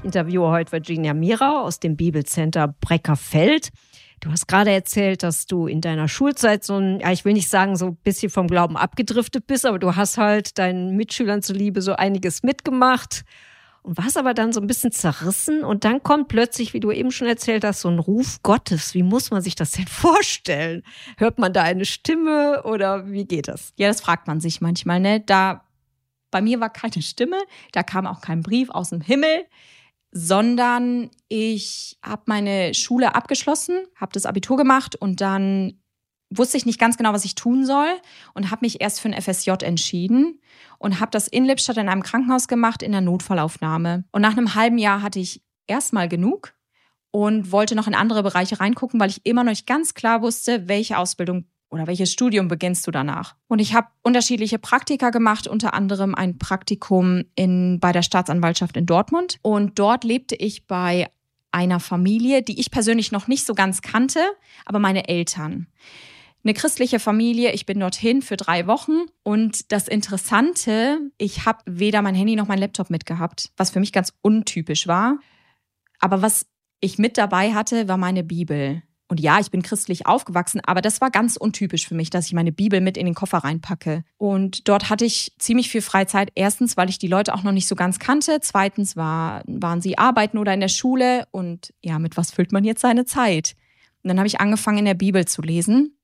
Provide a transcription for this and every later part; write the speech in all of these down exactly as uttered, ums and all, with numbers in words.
interviewe heute Virginia Mira aus dem Bibelcenter Breckerfeld. Du hast gerade erzählt, dass du in deiner Schulzeit so ein, ja, ich will nicht sagen, so ein bisschen vom Glauben abgedriftet bist, aber du hast halt deinen Mitschülern zuliebe so einiges mitgemacht und warst aber dann so ein bisschen zerrissen und dann kommt plötzlich, wie du eben schon erzählt hast, so ein Ruf Gottes. Wie muss man sich das denn vorstellen? Hört man da eine Stimme oder wie geht das? Ja, das fragt man sich manchmal, ne? Da, bei mir war keine Stimme, da kam auch kein Brief aus dem Himmel, sondern ich habe meine Schule abgeschlossen, habe das Abitur gemacht und dann wusste ich nicht ganz genau, was ich tun soll und habe mich erst für ein F S J entschieden und habe das in Lippstadt in einem Krankenhaus gemacht in der Notfallaufnahme. Und nach einem halben Jahr hatte ich erstmal genug und wollte noch in andere Bereiche reingucken, weil ich immer noch nicht ganz klar wusste, welche Ausbildung oder welches Studium beginnst du danach? Und ich habe unterschiedliche Praktika gemacht, unter anderem ein Praktikum in, bei der Staatsanwaltschaft in Dortmund. Und dort lebte ich bei einer Familie, die ich persönlich noch nicht so ganz kannte, aber meine Eltern. Eine christliche Familie, ich bin dorthin für drei Wochen. Und das Interessante, ich habe weder mein Handy noch mein Laptop mitgehabt, was für mich ganz untypisch war. Aber was ich mit dabei hatte, war meine Bibel. Und ja, ich bin christlich aufgewachsen, aber das war ganz untypisch für mich, dass ich meine Bibel mit in den Koffer reinpacke. Und dort hatte ich ziemlich viel Freizeit. Erstens, weil ich die Leute auch noch nicht so ganz kannte. Zweitens war, waren sie arbeiten oder in der Schule. Und ja, mit was füllt man jetzt seine Zeit? Und dann habe ich angefangen, in der Bibel zu lesen.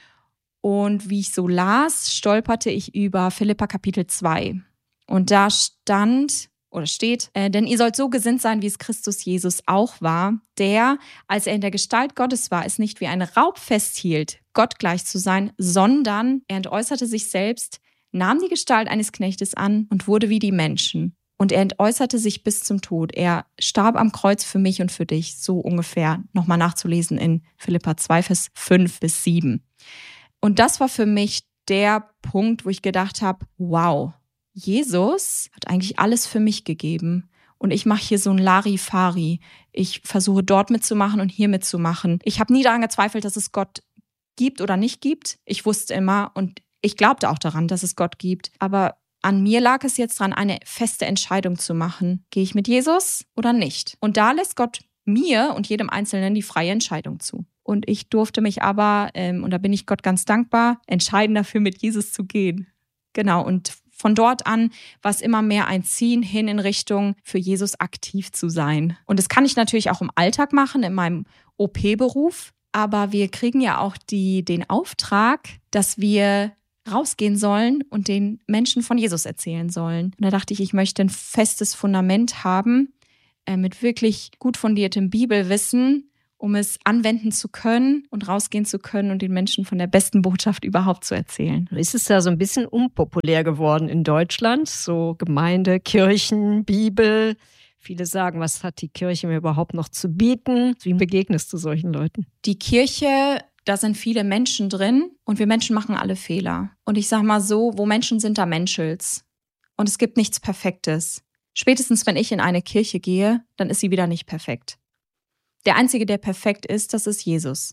Und wie ich so las, stolperte ich über Philipper Kapitel zwei. Und da stand... oder steht, äh, denn ihr sollt so gesinnt sein, wie es Christus Jesus auch war, der, als er in der Gestalt Gottes war, es nicht wie ein Raub festhielt, Gott gleich zu sein, sondern er entäußerte sich selbst, nahm die Gestalt eines Knechtes an und wurde wie die Menschen. Und er entäußerte sich bis zum Tod. Er starb am Kreuz für mich und für dich, so ungefähr nochmal nachzulesen in Philipper zwei, Vers fünf bis sieben. Und das war für mich der Punkt, wo ich gedacht habe, wow, Jesus hat eigentlich alles für mich gegeben und ich mache hier so ein Larifari. Ich versuche dort mitzumachen und hier mitzumachen. Ich habe nie daran gezweifelt, dass es Gott gibt oder nicht gibt. Ich wusste immer und ich glaubte auch daran, dass es Gott gibt. Aber an mir lag es jetzt dran, eine feste Entscheidung zu machen. Gehe ich mit Jesus oder nicht? Und da lässt Gott mir und jedem Einzelnen die freie Entscheidung zu. Und ich durfte mich aber, ähm, und da bin ich Gott ganz dankbar, entscheiden dafür, mit Jesus zu gehen. Genau, und von dort an war es immer mehr ein Ziehen hin in Richtung, für Jesus aktiv zu sein. Und das kann ich natürlich auch im Alltag machen, in meinem O P-Beruf. Aber wir kriegen ja auch die, den Auftrag, dass wir rausgehen sollen und den Menschen von Jesus erzählen sollen. Und da dachte ich, ich möchte ein festes Fundament haben, äh, mit wirklich gut fundiertem Bibelwissen, um es anwenden zu können und rausgehen zu können und den Menschen von der besten Botschaft überhaupt zu erzählen. Ist es ja so ein bisschen unpopulär geworden in Deutschland, so Gemeinde, Kirchen, Bibel. Viele sagen, was hat die Kirche mir überhaupt noch zu bieten? Wie begegnest du solchen Leuten? Die Kirche, da sind viele Menschen drin und wir Menschen machen alle Fehler. Und ich sag mal so, wo Menschen sind, da Menschels. Und es gibt nichts Perfektes. Spätestens, wenn ich in eine Kirche gehe, dann ist sie wieder nicht perfekt. Der Einzige, der perfekt ist, das ist Jesus.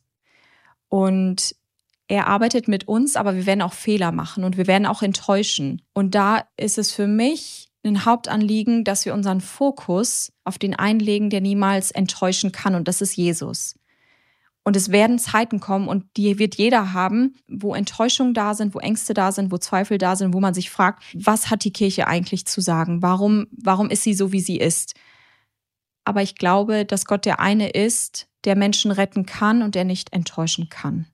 Und er arbeitet mit uns, aber wir werden auch Fehler machen und wir werden auch enttäuschen. Und da ist es für mich ein Hauptanliegen, dass wir unseren Fokus auf den einlegen, der niemals enttäuschen kann. Und das ist Jesus. Und es werden Zeiten kommen und die wird jeder haben, wo Enttäuschungen da sind, wo Ängste da sind, wo Zweifel da sind, wo man sich fragt, was hat die Kirche eigentlich zu sagen? Warum, warum ist sie so, wie sie ist? Aber ich glaube, dass Gott der eine ist, der Menschen retten kann und der nicht enttäuschen kann.